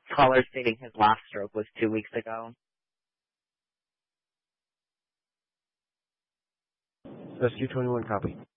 caller stating his last stroke was 2 weeks ago. Rescue 21, copy.